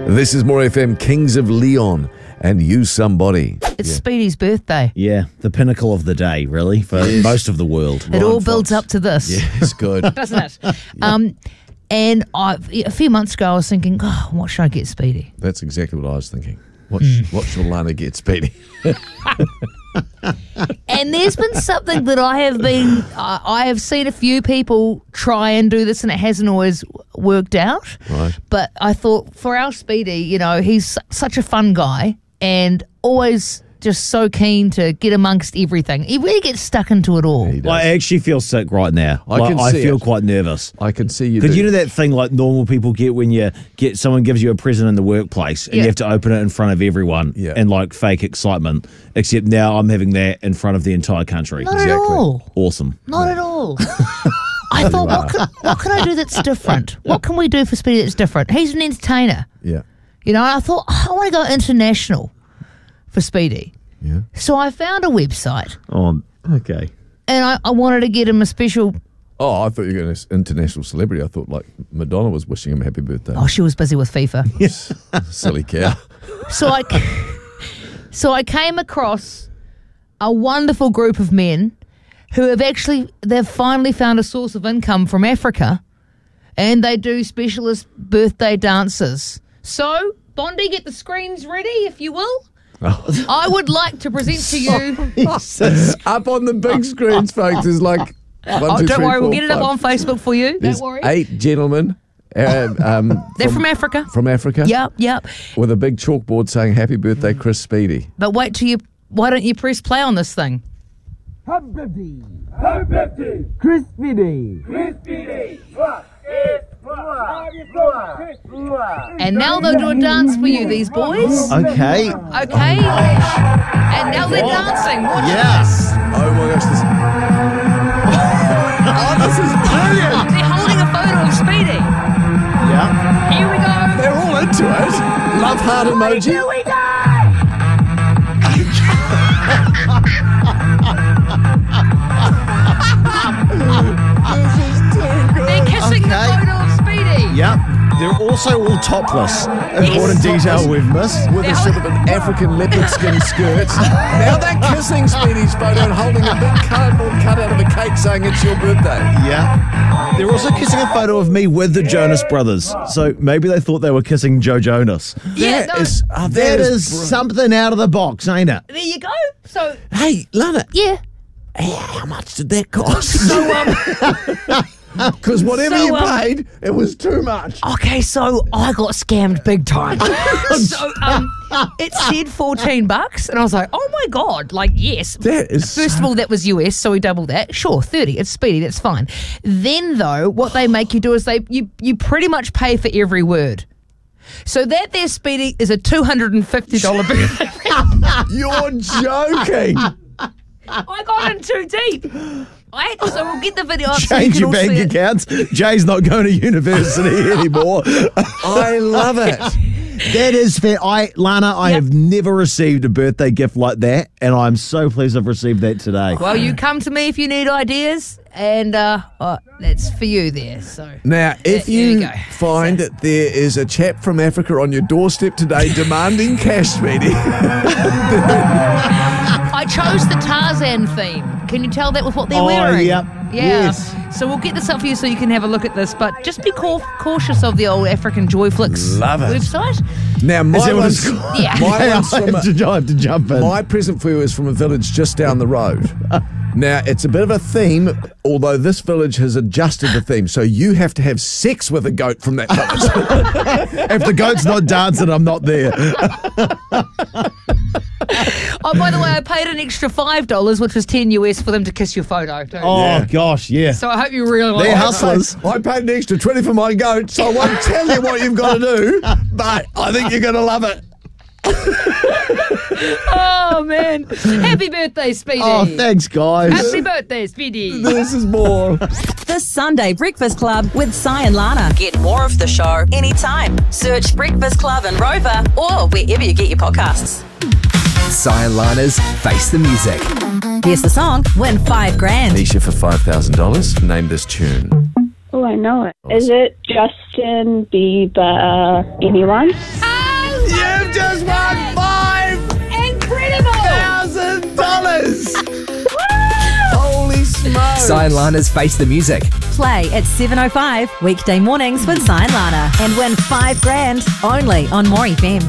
This is More FM, Kings of Leon, and You Somebody. It's Speedy's birthday. Yeah, the pinnacle of the day, really, for most of the world. It all builds up to this. Yeah, it's good. Doesn't it? And a few months ago, I was thinking, what should I get Speedy? That's exactly what I was thinking. What should Lana get Speedy? And there's been something that I have seen a few people try and do this, and it hasn't always worked out. Right. But I thought for our Speedy, he's such a fun guy and always just so keen to get amongst everything. He really gets stuck into it all. He does. I actually feel sick right now. I feel it. quite nervous. I can see you. Because you know that thing like normal people get when someone gives you a present in the workplace and you have to open it in front of everyone and like fake excitement. Except now I'm having that in front of the entire country. Not at all. Awesome. Not at all. I thought, what can I do that's different? What can we do for Speedy that's different? He's an entertainer. Yeah. I thought, I want to go international for Speedy. Yeah. So I found a website. Oh, okay. And I wanted to get him a special... Oh, I thought you were going to international celebrity. I thought like Madonna was wishing him happy birthday. Oh, she was busy with FIFA. Silly cow. So I came across a wonderful group of men who they've finally found a source of income from Africa, and they do specialist birthday dances. So, Bondi, get the screens ready, if you will. Oh. I would like to present to you... Up on the big screens, folks, there's like... don't worry, we'll get it up on Facebook for you. There's don't worry. 8 gentlemen. They're from Africa. From Africa? Yep. With a big chalkboard saying, Happy birthday, Chris Speedy. But why don't you press play on this thing? Happy birthday, Chris Speedy. And now they'll do a dance for you, these boys. Okay. Okay. And now they're dancing. Watch this. Oh my gosh, this is brilliant. They're holding a photo of Speedy. Yeah. Here we go. They're all into it. Love heart emoji. Here we go. They're kissing the photo of Speedy. Yep. They're also all topless. Important detail we've missed. With a sort of an African leopard skin skirt. Now they're kissing Speedy's photo and holding a big cardboard cutout of a cake saying it's your birthday. Yeah. They're also kissing a photo of me with the Jonas Brothers. So maybe they thought they were kissing Joe Jonas. Yeah, That is something out of the box, ain't it? there you go. So, Hey, Lana, yeah. how much did that cost? Because whatever So, you paid, it was too much. Okay, so I got scammed big time. So it said $14, and I was like, oh my God, like, yes. That is First of all, that was US, so we doubled that. Sure, 30, it's Speedy, that's fine. Then, though, what they make you do is you pretty much pay for every word. So that there, Speedy, is a $250 birthday. You're joking. I got in too deep. So we'll get the video up so Change you your can all bank see it. accounts. Jay's not going to university anymore. I love it. That is fair. Lana, I have never received a birthday gift like that, and I'm so pleased I've received that today. Well, you come to me if you need ideas, and that's for you there. So Now, if there you you go. find that there is a chap from Africa on your doorstep today demanding cash, Speedy, I chose the Tarzan theme. Can you tell that with what they're Oh, wearing? yep. Yeah. Yes. So we'll get this up for you so you can have a look at this, but just be cautious of the old African Joyflix Love it. website. now Is my that what one's, it's called? Yeah. my I one's from have to jump in. my present for you is from a village just down the road. Now, it's a bit of a theme, although this village has adjusted the theme, so you have to have sex with a goat from that village. If the goat's not dancing, I'm not there. Oh, by the way, I paid an extra $5, which was $10 US, for them to kiss your photo. Oh, gosh, yeah. So I hope you really like They're it. hustlers. I paid an extra 20 for my goat, so I won't tell you what you've got to do, but I think you're going to love it. Oh, man. Happy birthday, Speedy. Oh, thanks, guys. Happy birthday, Speedy. This is more. The Sunday Breakfast Club with Si and Lana. Get more of the show anytime. Search Breakfast Club and Rover or wherever you get your podcasts. Si and Lana's Face the Music. Here's the song. Win $5 grand. Nisha for $5,000. Name this tune. Oh, I know it. Is it Justin Bieber, Anyone? You've just won $5,000! Holy smokes! Si and Lana's Face the Music. Play at 7:05 weekday mornings with Si and Lana and win $5,000 only on More FM.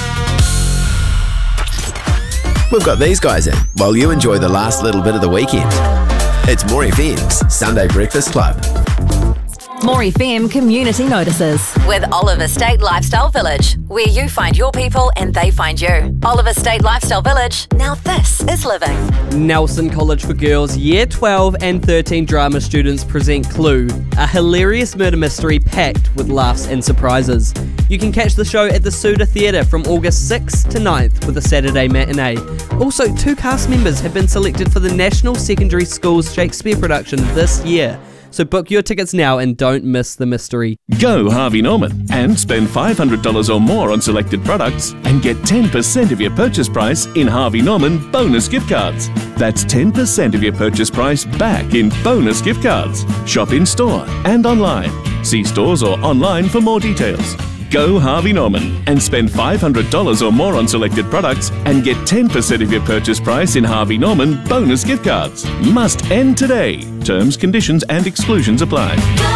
We've got these guys in while you enjoy the last little bit of the weekend. It's More FM's Sunday Breakfast Club. More FM Community Notices with Oliver State Lifestyle Village, where you find your people and they find you. Oliver State Lifestyle Village, now this is living. Nelson College for Girls Year 12 and 13 drama students present Clue, a hilarious murder mystery packed with laughs and surprises. You can catch the show at the Suda Theatre from August 6th to 9th with a Saturday matinee. Also, 2 cast members have been selected for the National Secondary Schools Shakespeare production this year. So book your tickets now and don't miss the mystery. Go Harvey Norman and spend $500 or more on selected products and get 10% of your purchase price in Harvey Norman bonus gift cards. That's 10% of your purchase price back in bonus gift cards. Shop in store and online. See stores or online for more details. Go Harvey Norman and spend $500 or more on selected products and get 10% of your purchase price in Harvey Norman bonus gift cards. Must end today. Terms, conditions and exclusions apply.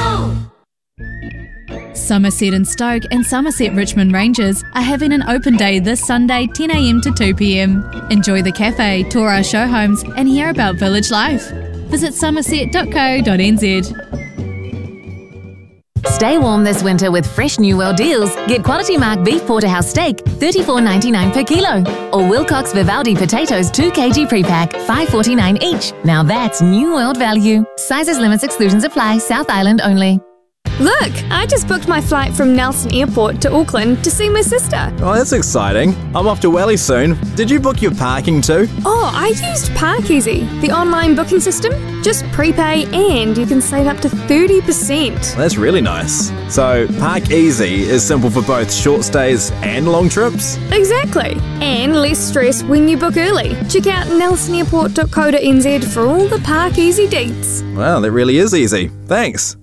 Somerset and Stoke and Somerset Richmond Rangers are having an open day this Sunday 10 a.m. to 2 p.m. Enjoy the cafe, tour our show homes and hear about village life. Visit somerset.co.nz. Stay warm this winter with fresh New World deals. Get Quality Mark beef porterhouse steak, $34.99 per kilo. Or Wilcox Vivaldi potatoes 2 kg pre-pack, $5.49 each. Now that's New World value. Sizes, limits, exclusions apply. South Island only. Look, I just booked my flight from Nelson Airport to Auckland to see my sister. Oh, that's exciting. I'm off to Welly soon. Did you book your parking too? Oh, I used Parkeasy, the online booking system. Just prepay and you can save up to 30%. That's really nice. So, Parkeasy is simple for both short stays and long trips? Exactly. And less stress when you book early. Check out nelsonairport.co.nz for all the Parkeasy deets. Wow, that really is easy. Thanks.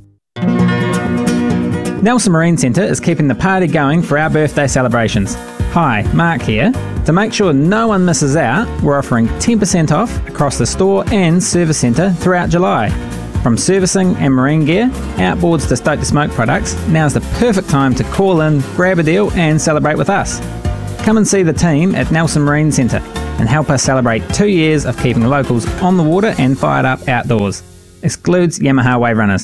Nelson Marine Centre is keeping the party going for our birthday celebrations. Hi, Mark here. To make sure no one misses out, we're offering 10% off across the store and service centre throughout July. From servicing and marine gear, outboards to Stoke to Smoke products, now's the perfect time to call in, grab a deal and celebrate with us. Come and see the team at Nelson Marine Centre and help us celebrate 2 years of keeping locals on the water and fired up outdoors. Excludes Yamaha Wave Runners.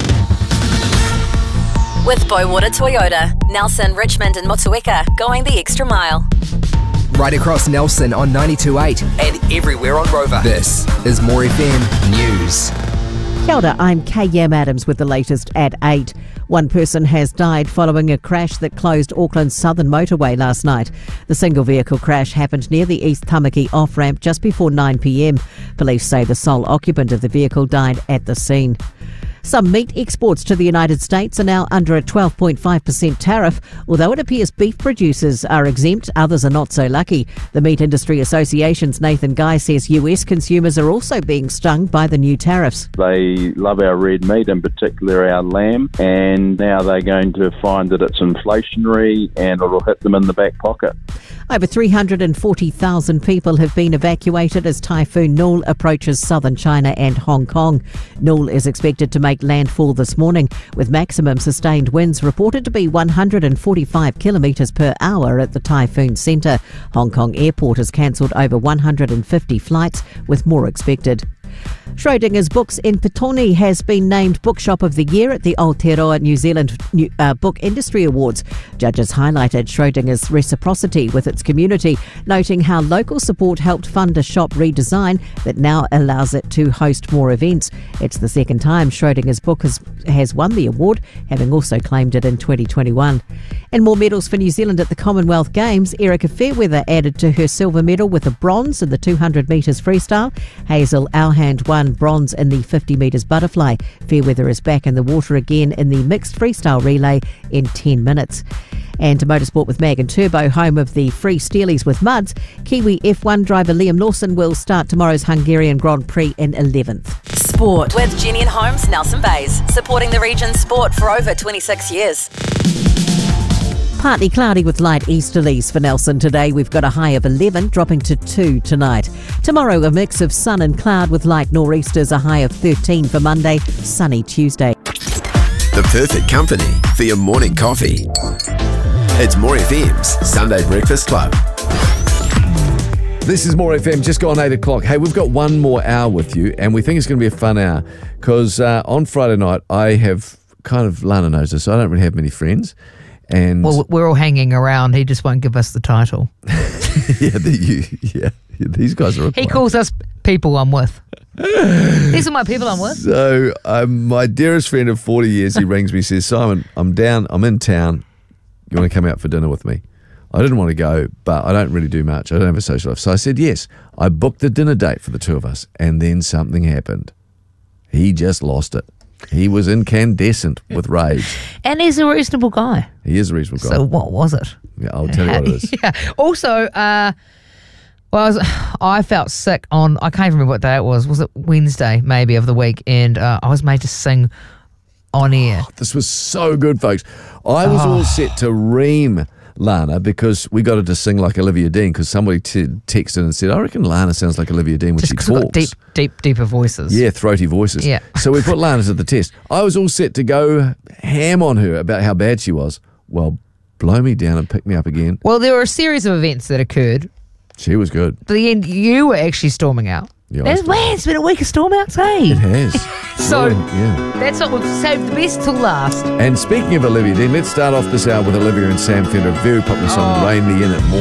With Boywater Toyota, Nelson, Richmond and Motueka going the extra mile. Right across Nelson on 92.8 and everywhere on Rover. This is More FM News. Kia ora, I'm K.M. Adams with the latest at 8. One person has died following a crash that closed Auckland's southern motorway last night. The single vehicle crash happened near the East Tamaki off-ramp just before 9 p.m. Police say the sole occupant of the vehicle died at the scene. Some meat exports to the United States are now under a 12.5% tariff. Although it appears beef producers are exempt, others are not so lucky. The Meat Industry Association's Nathan Guy says US consumers are also being stung by the new tariffs. They love our red meat, in particular our lamb, and now they're going to find that it's inflationary and it'll hit them in the back pocket. Over 340,000 people have been evacuated as Typhoon Noul approaches southern China and Hong Kong. Noul is expected to make landfall this morning, with maximum sustained winds reported to be 145 kilometres per hour at the typhoon centre. Hong Kong Airport has cancelled over 150 flights, with more expected. Schrodinger's Books in Petone has been named Bookshop of the Year at the Aotearoa New Zealand Book Industry Awards. Judges highlighted Schrodinger's reciprocity with its community, noting how local support helped fund a shop redesign that now allows it to host more events. It's the second time Schrodinger's Book has won the award, having also claimed it in 2021. And more medals for New Zealand at the Commonwealth Games. Erica Fairweather added to her silver medal with a bronze in the 200 metres freestyle. Hazel Alhand won bronze in the 50 metres butterfly. Fairweather is back in the water again in the mixed freestyle relay in 10 minutes. And to motorsport with Mag and Turbo, home of the Free Steelies with Muds, Kiwi F1 driver Liam Lawson will start tomorrow's Hungarian Grand Prix in 11th. Sport with Jenny and Holmes, Nelson Bays, supporting the region's sport for over 26 years. Partly cloudy with light easterlies for Nelson today. We've got a high of 11, dropping to 2 tonight. Tomorrow, a mix of sun and cloud with light nor'easters, a high of 13 for Monday, sunny Tuesday. The perfect company for your morning coffee. It's More FM's Sunday Breakfast Club. This is More FM, just gone 8 o'clock. Hey, we've got one more hour with you, and we think it's going to be a fun hour because on Friday night, I have kind of, Lana knows this, I don't really have many friends. And well, we're all hanging around. He just won't give us the title. These guys are. He calls us people I'm with. These are my people I'm with. So my dearest friend of 40 years, he rings me, says, Simon, I'm in town. You want to come out for dinner with me? I didn't want to go, but I don't really do much. I don't have a social life. So I said yes. I booked the dinner date for the two of us, and then something happened. He just lost it. He was incandescent with rage. And he's a reasonable guy. He is a reasonable guy. So what was it? Yeah, I'll tell you what it is. Yeah. Also, I felt sick on, I can't even remember what day it was. Was it Wednesday, maybe, of the week? And I was made to sing on air. This was so good, folks. I was all set to ream Lana because we got her to sing like Olivia Dean because somebody texted and said, I reckon Lana sounds like Olivia Dean when she talks. Deeper voices. Yeah, throaty voices. Yeah. So we put Lana to the test. I was all set to go ham on her about how bad she was. Well, blow me down and pick me up again. Well, there were a series of events that occurred. She was good. But at the end, you were actually storming out. Yeah, it's been a week of storm outs, hey? It has. So yeah. That's what we've saved the best till last. And speaking of Olivia Dean, let's start off this hour with Olivia and Sam Fender, a very popular song, Rain Me In at More.